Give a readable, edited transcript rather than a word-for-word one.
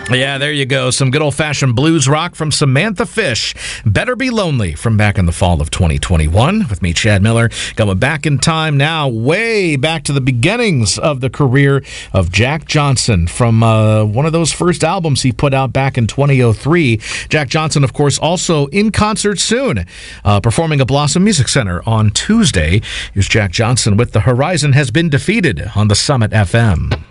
Yeah, there you go. Some good old-fashioned blues rock from Samantha Fish. Better Be Lonely from back in the fall of 2021 with me, Chad Miller. Going back in time now, way back to the beginnings of the career of Jack Johnson from one of those first albums he put out back in 2003. Jack Johnson, of course, also in concert soon, performing at Blossom Music Center on Tuesday. Here's Jack Johnson with The Horizon Has Been Defeated on the Summit FM.